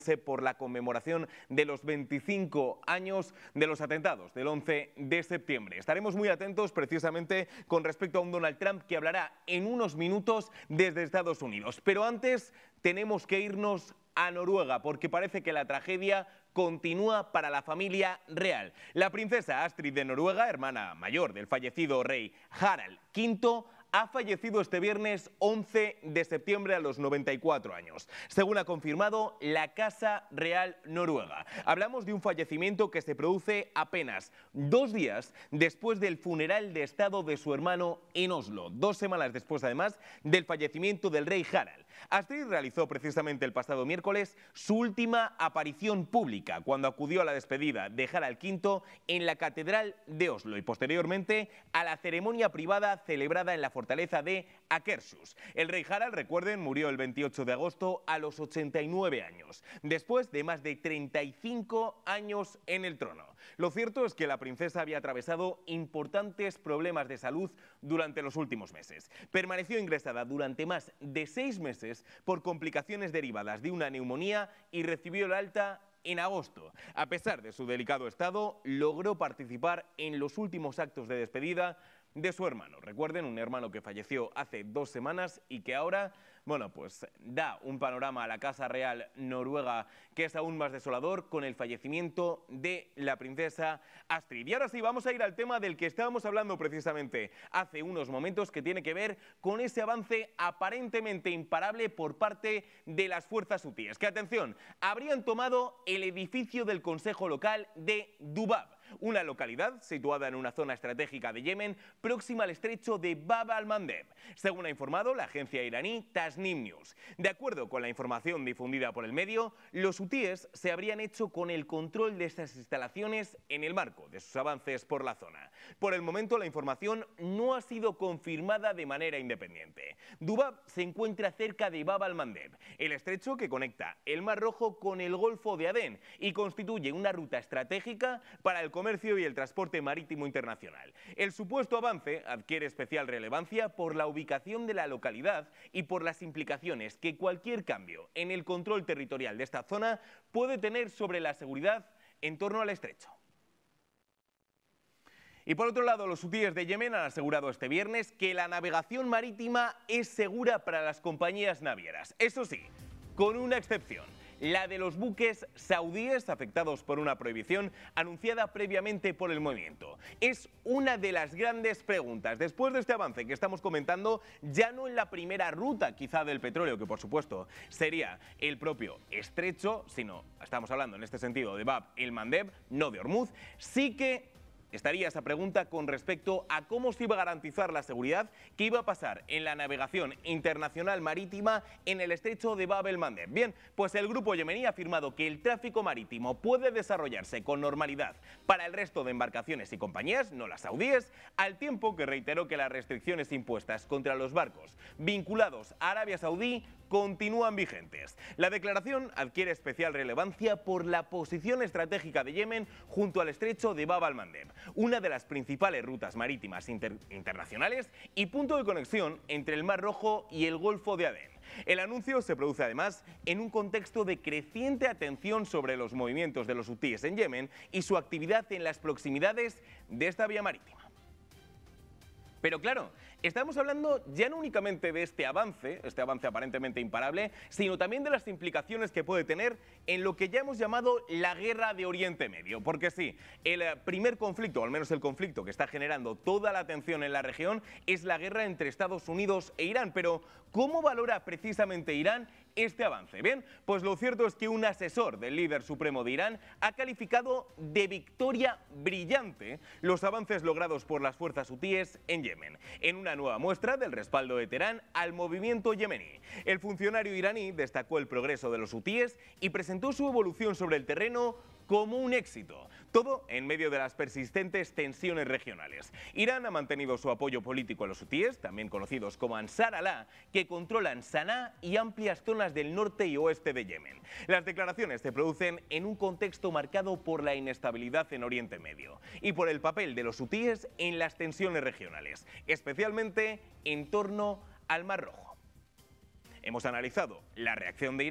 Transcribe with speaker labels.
Speaker 1: por la conmemoración de los 25 años de los atentados del 11 de septiembre. Estaremos muy atentos precisamente con respecto a un Donald Trump que hablará en unos minutos desde Estados Unidos. Pero antes tenemos que irnos a Noruega porque parece que la tragedia continúa para la familia real. La princesa Astrid de Noruega, hermana mayor del fallecido rey Harald V, ha fallecido este viernes 11 de septiembre a los 94 años, según ha confirmado la Casa Real Noruega. Hablamos de un fallecimiento que se produce apenas 2 días después del funeral de Estado de su hermano en Oslo, 2 semanas después además del fallecimiento del rey Harald. Astrid realizó precisamente el pasado miércoles su última aparición pública cuando acudió a la despedida de Harald V en la Catedral de Oslo y posteriormente a la ceremonia privada celebrada en la fortaleza de Akershus. El rey Harald, recuerden, murió el 28 de agosto a los 89 años, después de más de 35 años en el trono. Lo cierto es que la princesa había atravesado importantes problemas de salud durante los últimos meses. Permaneció ingresada durante más de 6 meses por complicaciones derivadas de una neumonía y recibió el alta en agosto. A pesar de su delicado estado, logró participar en los últimos actos de despedida de su hermano. Recuerden, un hermano que falleció hace 2 semanas y que ahora, bueno, pues da un panorama a la Casa Real Noruega que es aún más desolador con el fallecimiento de la princesa Astrid. Y ahora sí, vamos a ir al tema del que estábamos hablando precisamente hace unos momentos, que tiene que ver con ese avance aparentemente imparable por parte de las fuerzas hutíes, que, atención, habrían tomado el edificio del Consejo Local de Dubab, una localidad situada en una zona estratégica de Yemen próxima al estrecho de Bab al-Mandeb, según ha informado la agencia iraní Tasnim News. De acuerdo con la información difundida por el medio, los hutíes se habrían hecho con el control de estas instalaciones en el marco de sus avances por la zona. Por el momento, la información no ha sido confirmada de manera independiente. Dubab se encuentra cerca de Bab al-Mandeb, el estrecho que conecta el Mar Rojo con el Golfo de Adén y constituye una ruta estratégica para el comercio y el transporte marítimo internacional. El supuesto avance adquiere especial relevancia por la ubicación de la localidad y por las implicaciones que cualquier cambio en el control territorial de esta zona puede tener sobre la seguridad en torno al estrecho. Y por otro lado, los hutíes de Yemen han asegurado este viernes que la navegación marítima es segura para las compañías navieras. Eso sí, con una excepción: la de los buques saudíes afectados por una prohibición anunciada previamente por el movimiento. Es una de las grandes preguntas después de este avance que estamos comentando, ya no en la primera ruta quizá del petróleo, que por supuesto sería el propio estrecho, sino estamos hablando en este sentido de Bab el-Mandeb, no de Ormuz. Sí que estaría esa pregunta con respecto a cómo se iba a garantizar la seguridad que iba a pasar en la navegación internacional marítima en el estrecho de Bab el-Mandeb. Bien, pues el grupo yemení ha afirmado que el tráfico marítimo puede desarrollarse con normalidad para el resto de embarcaciones y compañías, no las saudíes, al tiempo que reiteró que las restricciones impuestas contra los barcos vinculados a Arabia Saudí continúan vigentes. La declaración adquiere especial relevancia por la posición estratégica de Yemen junto al estrecho de Bab al-Mandeb, una de las principales rutas marítimas internacionales y punto de conexión entre el Mar Rojo y el Golfo de Adén. El anuncio se produce además en un contexto de creciente atención sobre los movimientos de los hutíes en Yemen y su actividad en las proximidades de esta vía marítima. Pero claro, estamos hablando ya no únicamente de este avance aparentemente imparable, sino también de las implicaciones que puede tener en lo que ya hemos llamado la guerra de Oriente Medio. Porque sí, el primer conflicto, o al menos el conflicto que está generando toda la atención en la región, es la guerra entre Estados Unidos e Irán. Pero ¿cómo valora precisamente Irán este avance? Bien, pues lo cierto es que un asesor del líder supremo de Irán ha calificado de victoria brillante los avances logrados por las fuerzas hutíes en Yemen, en una nueva muestra del respaldo de Teherán al movimiento yemení. El funcionario iraní destacó el progreso de los hutíes y presentó su evolución sobre el terreno como un éxito, todo en medio de las persistentes tensiones regionales. Irán ha mantenido su apoyo político a los hutíes, también conocidos como Ansar Allah, que controlan Saná y amplias zonas del norte y oeste de Yemen. Las declaraciones se producen en un contexto marcado por la inestabilidad en Oriente Medio y por el papel de los hutíes en las tensiones regionales, especialmente en torno al Mar Rojo. Hemos analizado la reacción de Irán